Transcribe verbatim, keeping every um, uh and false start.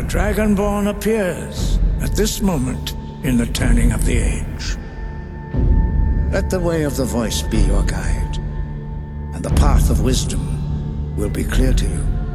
Dragonborn appears at this moment in the turning of the age. Let the way of the voice be your guide, and the path of wisdom will be clear to you.